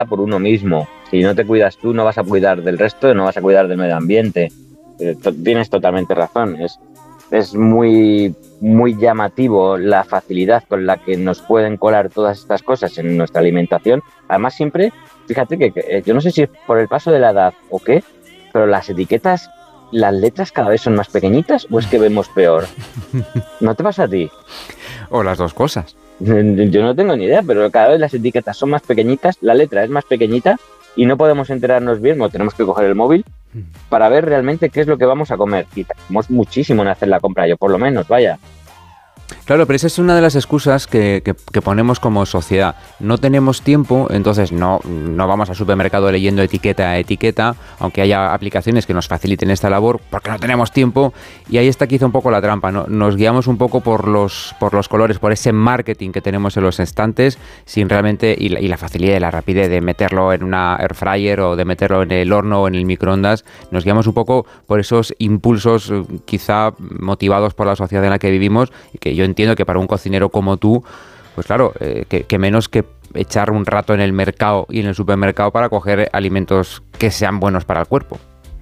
por uno mismo. Si no te cuidas tú, no vas a cuidar del resto, no vas a cuidar del medio ambiente. Tienes totalmente razón. Es muy, muy llamativo la facilidad con la que nos pueden colar todas estas cosas en nuestra alimentación. Además, siempre, fíjate que yo no sé si es por el paso de la edad o qué, pero las etiquetas, las letras cada vez son más pequeñitas o es que vemos peor. ¿No te pasa a ti? O las dos cosas. Yo no tengo ni idea, pero cada vez las etiquetas son más pequeñitas, la letra es más pequeñita y no podemos enterarnos bien, o tenemos que coger el móvil para ver realmente qué es lo que vamos a comer. Y tardamos muchísimo en hacer la compra, yo por lo menos, vaya. Claro, pero esa es una de las excusas que ponemos como sociedad. No tenemos tiempo, entonces no vamos al supermercado leyendo etiqueta a etiqueta, aunque haya aplicaciones que nos faciliten esta labor, porque no tenemos tiempo. Y ahí está quizá un poco la trampa, ¿no? Nos guiamos un poco por los colores, por ese marketing que tenemos en los estantes, sin realmente, y la facilidad y la rapidez de meterlo en una air fryer o de meterlo en el horno o en el microondas. Nos guiamos un poco por esos impulsos quizá motivados por la sociedad en la que vivimos, y que yo entiendo que para un cocinero como tú, pues claro, que menos que echar un rato en el mercado y en el supermercado para coger alimentos que sean buenos para el cuerpo.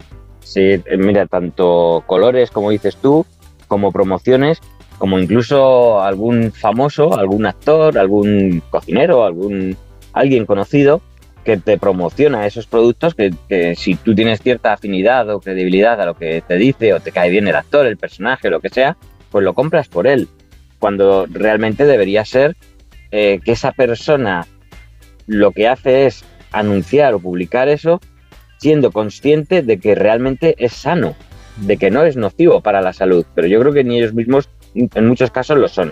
Sí, mira, tanto colores, como dices tú, como promociones, como incluso algún famoso, algún actor, algún cocinero, alguien conocido que te promociona esos productos que si tú tienes cierta afinidad o credibilidad a lo que te dice o te cae bien el actor, el personaje, lo que sea, pues lo compras por él. Cuando realmente debería ser que esa persona lo que hace es anunciar o publicar eso siendo consciente de que realmente es sano, de que no es nocivo para la salud, pero yo creo que ni ellos mismos en muchos casos lo son.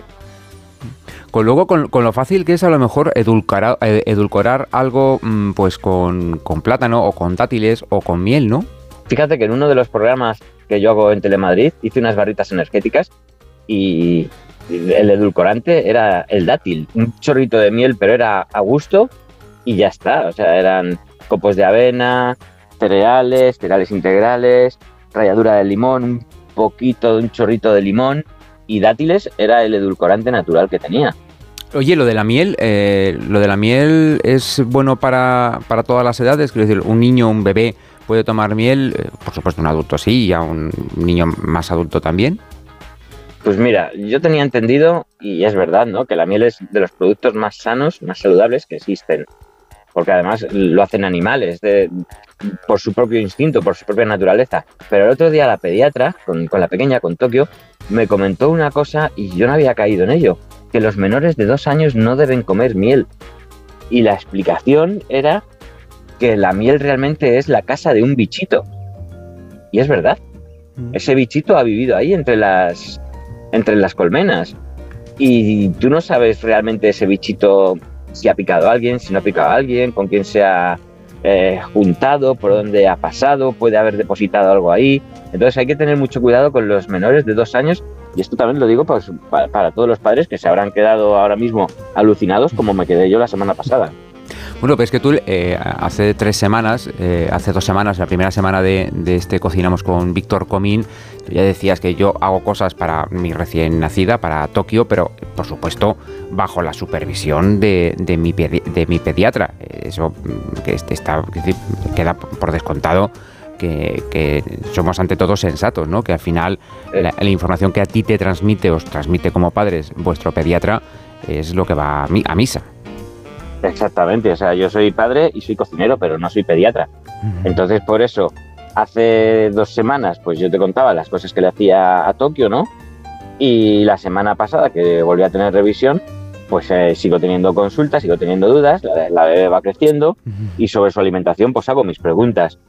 Luego, con lo fácil que es a lo mejor edulcorar algo pues con plátano o con dátiles o con miel, ¿no? Fíjate que en uno de los programas que yo hago en Telemadrid hice unas barritas energéticas y el edulcorante era el dátil, un chorrito de miel, pero era a gusto y ya está. O sea, eran copos de avena, cereales integrales, ralladura de limón, un poquito de un chorrito de limón y dátiles era el edulcorante natural que tenía. Oye, lo de la miel es bueno para todas las edades, quiero decir, un niño, un bebé puede tomar miel, por supuesto un adulto sí, y a un niño más adulto también. Pues mira, yo tenía entendido, y es verdad, ¿no?, que la miel es de los productos más sanos, más saludables que existen, porque además lo hacen animales, por su propio instinto, por su propia naturaleza. Pero el otro día la pediatra, con la pequeña, con Tokio, me comentó una cosa y yo no había caído en ello, que los menores de 2 años no deben comer miel. Y la explicación era que la miel realmente es la casa de un bichito. Y es verdad, ese bichito ha vivido ahí entre las colmenas y tú no sabes realmente ese bichito si ha picado a alguien, si no ha picado a alguien, con quién se ha juntado, por dónde ha pasado, puede haber depositado algo ahí. Entonces hay que tener mucho cuidado con los menores de 2 años y esto también lo digo pues, para todos los padres que se habrán quedado ahora mismo alucinados como me quedé yo la semana pasada. Bueno, pues es que tú hace 2 semanas, la primera semana de este Cocinamos con Víctor Comín, tú ya decías que yo hago cosas para mi recién nacida, para Tokio, pero por supuesto bajo la supervisión de mi pediatra. Eso que queda por descontado que somos ante todo sensatos, ¿no? Que al final la información que a ti te transmite, os transmite como padres vuestro pediatra, es lo que va a misa. Exactamente, o sea, yo soy padre y soy cocinero, pero no soy pediatra. Entonces, por eso, hace 2 semanas, pues yo te contaba las cosas que le hacía a Tokio, ¿no? Y la semana pasada, que volví a tener revisión, pues sigo teniendo consultas, sigo teniendo dudas, la bebé va creciendo y sobre su alimentación pues hago mis preguntas.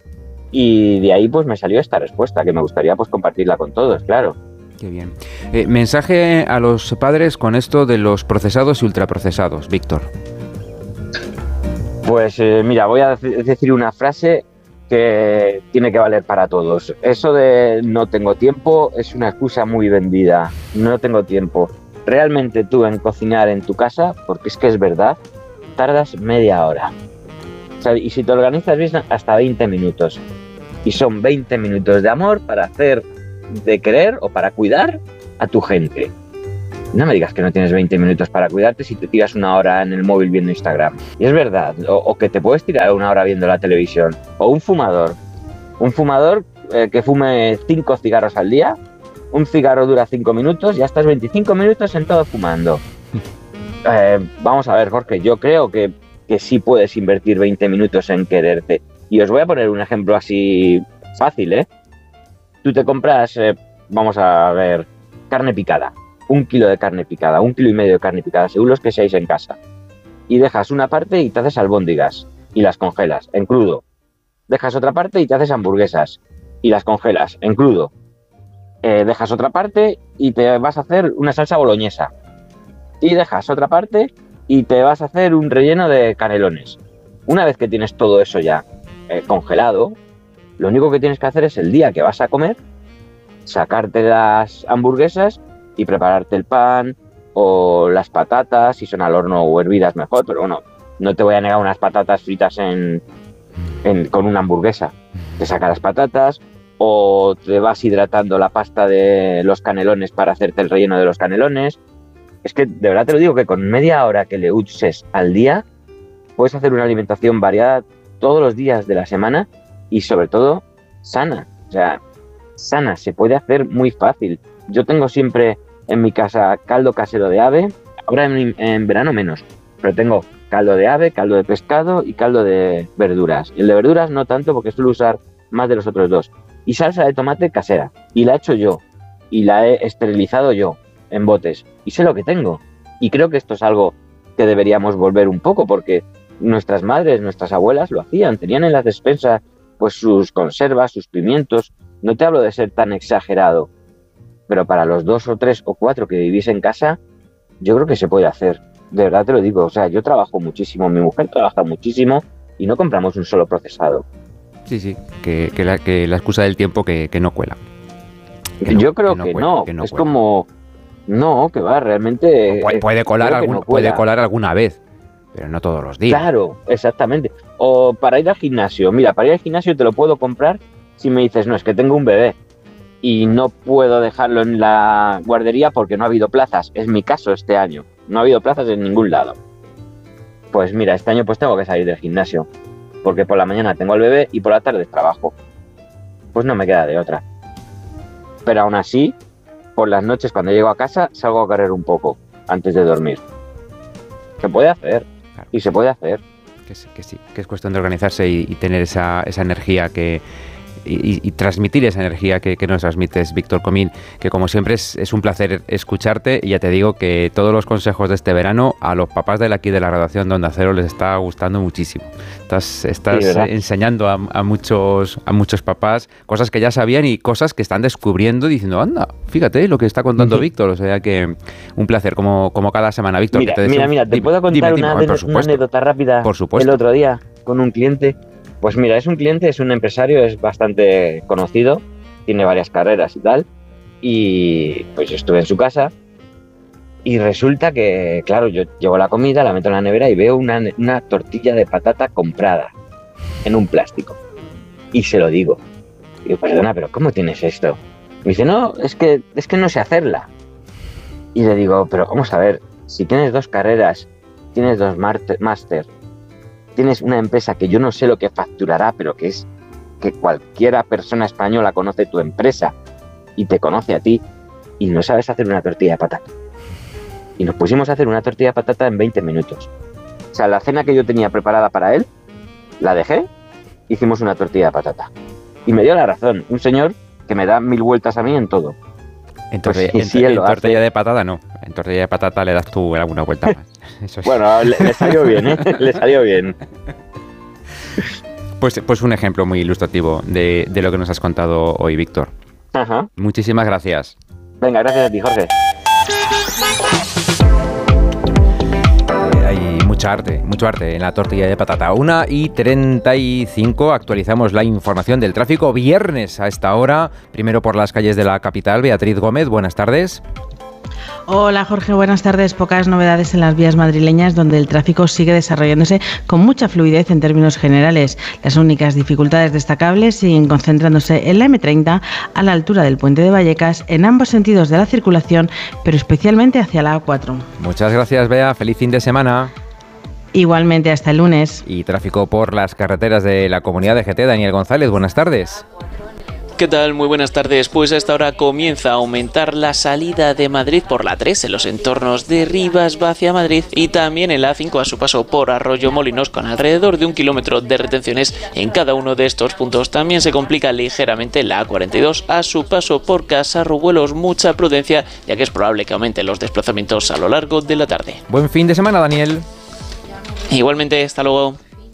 Y de ahí pues me salió esta respuesta, que me gustaría pues compartirla con todos, claro. Qué bien. Mensaje a los padres con esto de los procesados y ultraprocesados, Víctor. Pues mira, voy a decir una frase que tiene que valer para todos. Eso de no tengo tiempo es una excusa muy vendida. No tengo tiempo. Realmente tú en cocinar en tu casa, porque es que es verdad, tardas media hora. O sea, y si te organizas bien, hasta 20 minutos. Y son 20 minutos de amor para hacer de querer o para cuidar a tu gente. No me digas que no tienes 20 minutos para cuidarte si te tiras una hora en el móvil viendo Instagram. Y es verdad, o que te puedes tirar una hora viendo la televisión. O un fumador que fume 5 cigarros al día, un cigarro dura 5 minutos, ya estás 25 minutos sentado fumando. Vamos a ver, Jorge, yo creo que sí puedes invertir 20 minutos en quererte. Y os voy a poner un ejemplo así fácil, ¿eh? Tú te compras, vamos a ver, carne picada. 1 kilo de carne picada, 1,5 kilos de carne picada, según los que seáis en casa. Y dejas una parte y te haces albóndigas y las congelas en crudo. Dejas otra parte y te haces hamburguesas y las congelas en crudo. Dejas otra parte y te vas a hacer una salsa boloñesa. Y dejas otra parte y te vas a hacer un relleno de canelones. Una vez que tienes todo eso ya congelado, lo único que tienes que hacer es el día que vas a comer, sacarte las hamburguesas y prepararte el pan o las patatas, si son al horno o hervidas mejor, pero bueno, no te voy a negar unas patatas fritas con una hamburguesa. Te sacas las patatas o te vas hidratando la pasta de los canelones para hacerte el relleno de los canelones. Es que de verdad te lo digo que con media hora que le uses al día puedes hacer una alimentación variada todos los días de la semana y sobre todo sana. O sea, sana, se puede hacer muy fácil. Yo tengo siempre en mi casa caldo casero de ave, ahora en verano menos, pero tengo caldo de ave, caldo de pescado y caldo de verduras. Y el de verduras no tanto porque suelo usar más de los otros dos. Y salsa de tomate casera, y la he hecho yo, y la he esterilizado yo en botes, y sé lo que tengo. Y creo que esto es algo que deberíamos volver un poco, porque nuestras madres, nuestras abuelas lo hacían, tenían en las despensas pues sus conservas, sus pimientos. No te hablo de ser tan exagerado, pero para los 2 o 3 o 4 que vivís en casa, yo creo que se puede hacer. De verdad te lo digo, o sea, yo trabajo muchísimo, mi mujer trabaja muchísimo y no compramos un solo procesado. Sí, que la excusa del tiempo que no cuela. Yo creo que no, es cuela. Como... No, que va, realmente... Puede colar alguna vez, pero no todos los días. Claro, exactamente. O para ir al gimnasio. Mira, para ir al gimnasio te lo puedo comprar si me dices, no, es que tengo un bebé y no puedo dejarlo en la guardería porque no ha habido plazas. Es mi caso este año. No ha habido plazas en ningún lado. Pues mira, este año pues tengo que salir del gimnasio porque por la mañana tengo al bebé y por la tarde trabajo. Pues no me queda de otra. Pero aún así, por las noches cuando llego a casa salgo a correr un poco antes de dormir. Se puede hacer, claro. Y se puede hacer. Que sí, que es cuestión de organizarse y tener esa energía y transmitir esa energía que nos transmites, Víctor Comín, que como siempre es un placer escucharte, y ya te digo que todos los consejos de este verano a los papás de aquí de la graduación de Onda Cero les está gustando muchísimo. Estás sí, enseñando a muchos papás cosas que ya sabían y cosas que están descubriendo diciendo, anda, fíjate lo que está contando Víctor, o sea que un placer como cada semana, Víctor. Mira, ¿te puedo contar una anécdota rápida? Por supuesto. El otro día con un cliente. Pues mira, es un empresario, es bastante conocido, tiene varias carreras y tal, y pues yo estuve en su casa y resulta que, claro, yo llevo la comida, la meto en la nevera y veo una tortilla de patata comprada en un plástico y se lo digo. Digo, perdona, pero ¿cómo tienes esto? Me dice, no, es que no sé hacerla. Y le digo, pero vamos a ver, si tienes 2 carreras, tienes 2 máster, tienes una empresa que yo no sé lo que facturará, pero que es que cualquiera persona española conoce tu empresa y te conoce a ti y no sabes hacer una tortilla de patata. Y nos pusimos a hacer una tortilla de patata en 20 minutos. O sea, la cena que yo tenía preparada para él, la dejé, hicimos una tortilla de patata. Y me dio la razón, un señor que me da 1000 vueltas a mí en todo. Entonces, pues, en tortilla de patata no. En tortilla de patata le das tú alguna vuelta más. Eso sí. Bueno, le salió bien, ¿eh? Le salió bien. Pues un ejemplo muy ilustrativo de lo que nos has contado hoy, Víctor. Ajá. Muchísimas gracias. Venga, gracias a ti, Jorge. Hay mucho arte en la tortilla de patata. 1:35, actualizamos la información del tráfico. Viernes a esta hora, primero por las calles de la capital. Beatriz Gómez, buenas tardes. Hola Jorge, buenas tardes. Pocas novedades en las vías madrileñas donde el tráfico sigue desarrollándose con mucha fluidez en términos generales. Las únicas dificultades destacables siguen concentrándose en la M30 a la altura del puente de Vallecas en ambos sentidos de la circulación, pero especialmente hacia la A4. Muchas gracias, Bea. Feliz fin de semana. Igualmente, hasta el lunes. Y tráfico por las carreteras de la Comunidad de GT. Daniel González, buenas tardes. ¿Qué tal? Muy buenas tardes. Pues a esta hora comienza a aumentar la salida de Madrid por la 3 en los entornos de Rivas va hacia Madrid y también en la A5 a su paso por Arroyomolinos con alrededor de 1 kilómetro de retenciones en cada uno de estos puntos. También se complica ligeramente la A42 a su paso por Casarrubuelos. Mucha prudencia ya que es probable que aumenten los desplazamientos a lo largo de la tarde. Buen fin de semana, Daniel. Igualmente, hasta luego.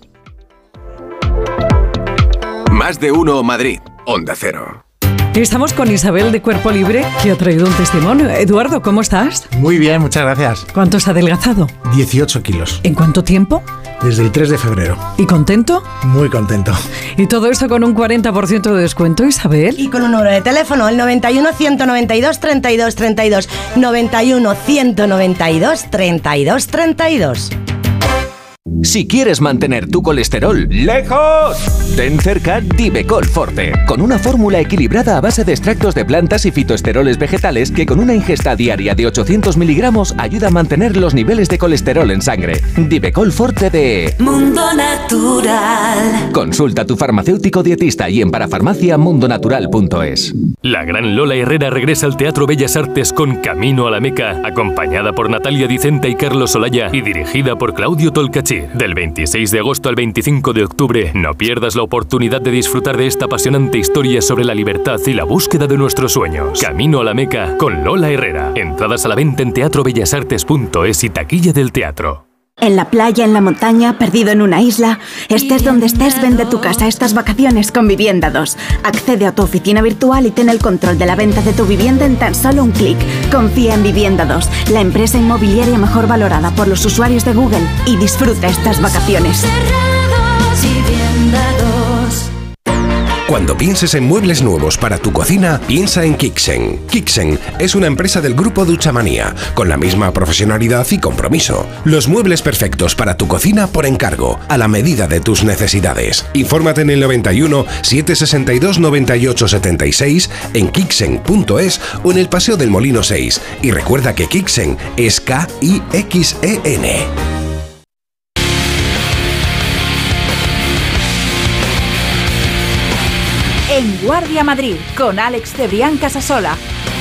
Más de uno Madrid. Onda Cero. Estamos con Isabel de Cuerpo Libre, que ha traído un testimonio. Eduardo, ¿cómo estás? Muy bien, muchas gracias. ¿Cuánto has adelgazado? 18 kilos. ¿En cuánto tiempo? Desde el 3 de febrero. ¿Y contento? Muy contento. Y todo esto con un 40% de descuento, Isabel. Y con un número de teléfono, el 91 192 32 32. 91 192 32 32. Si quieres mantener tu colesterol lejos, ten cerca Divecol Forte, con una fórmula equilibrada a base de extractos de plantas y fitoesteroles vegetales que con una ingesta diaria de 800 miligramos ayuda a mantener los niveles de colesterol en sangre. Divecol Forte de Mundo Natural. Consulta a tu farmacéutico dietista y en parafarmacia.mundonatural.es. La gran Lola Herrera regresa al Teatro Bellas Artes con Camino a la Meca, acompañada por Natalia Dicenta y Carlos Olaya y dirigida por Claudio Tolcachir. Del 26 de agosto al 25 de octubre, no pierdas la oportunidad de disfrutar de esta apasionante historia sobre la libertad y la búsqueda de nuestros sueños. Camino a la Meca con Lola Herrera. Entradas a la venta en teatrobellasartes.es y taquilla del teatro. En la playa, en la montaña, perdido en una isla. Estés donde estés, vende tu casa estas vacaciones con Vivienda 2. Accede a tu oficina virtual y ten el control de la venta de tu vivienda en tan solo un clic. Confía en Vivienda 2, la empresa inmobiliaria mejor valorada por los usuarios de Google, y disfruta estas vacaciones. Cuando pienses en muebles nuevos para tu cocina, piensa en Kixen. Kixen es una empresa del grupo Duchamanía, con la misma profesionalidad y compromiso. Los muebles perfectos para tu cocina por encargo, a la medida de tus necesidades. Infórmate en el 91 762 98 76, en Kixen.es o en el Paseo del Molino 6. Y recuerda que Kixen es K-I-X-E-N. En Guardia Madrid, con Alex Cebrián Casasola.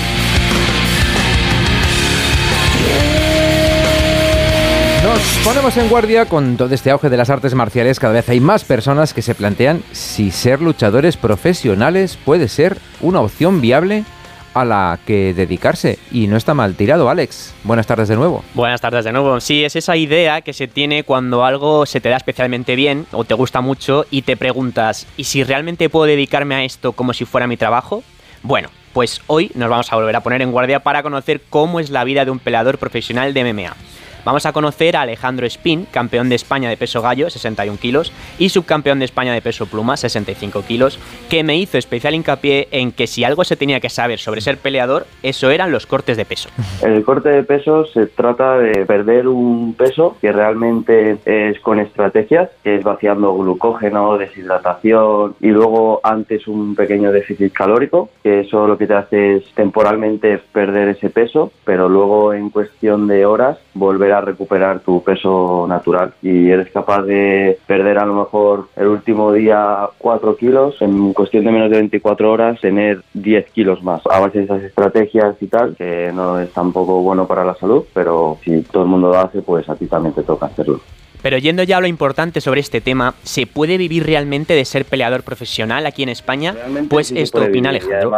Nos ponemos en guardia con todo este auge de las artes marciales. Cada vez hay más personas que se plantean si ser luchadores profesionales puede ser una opción viable a la que dedicarse. Y no está mal tirado, Alex. Buenas tardes de nuevo. Buenas tardes de nuevo. Sí, es esa idea que se tiene cuando algo se te da especialmente bien o te gusta mucho y te preguntas, ¿y si realmente puedo dedicarme a esto como si fuera mi trabajo? Bueno, pues hoy nos vamos a volver a poner en guardia para conocer cómo es la vida de un peleador profesional de MMA. Vamos a conocer a Alejandro Espín, campeón de España de peso gallo, 61 kilos, y subcampeón de España de peso pluma, 65 kilos, que me hizo especial hincapié en que si algo se tenía que saber sobre ser peleador, eso eran los cortes de peso. El corte de peso se trata de perder un peso que realmente es con estrategias, que es vaciando glucógeno, deshidratación y luego antes un pequeño déficit calórico, que eso lo que te hace es temporalmente perder ese peso, pero luego en cuestión de horas volver a recuperar tu peso natural, y eres capaz de perder a lo mejor el último día 4 kilos, en cuestión de menos de 24 horas tener 10 kilos más a base de esas estrategias y tal, que no es tampoco bueno para la salud, pero si todo el mundo lo hace, pues a ti también te toca hacerlo. Pero yendo ya a lo importante sobre este tema, ¿se puede vivir realmente de ser peleador profesional aquí en España? Realmente pues sí, esto opina Alejandro.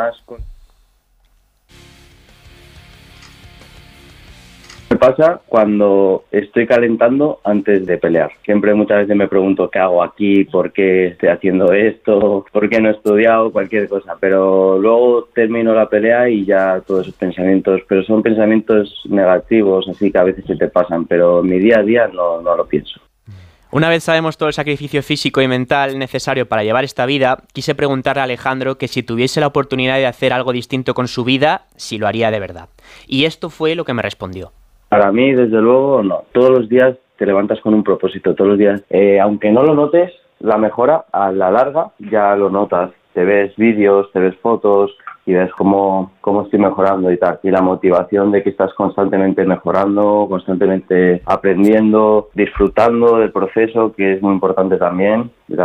Me pasa cuando estoy calentando antes de pelear. Siempre muchas veces me pregunto qué hago aquí, por qué estoy haciendo esto, por qué no he estudiado, cualquier cosa. Pero luego termino la pelea y ya todos esos pensamientos, pero son pensamientos negativos, así que a veces se te pasan. Pero en mi día a día no lo pienso. Una vez sabemos todo el sacrificio físico y mental necesario para llevar esta vida, quise preguntarle a Alejandro que si tuviese la oportunidad de hacer algo distinto con su vida, si lo haría de verdad. Y esto fue lo que me respondió. Para mí, desde luego, no. Todos los días te levantas con un propósito, todos los días. Aunque no lo notes, la mejora a la larga ya lo notas. Te ves vídeos, te ves fotos y ves cómo estoy mejorando y tal. Y la motivación de que estás constantemente mejorando, constantemente aprendiendo, disfrutando del proceso, que es muy importante también.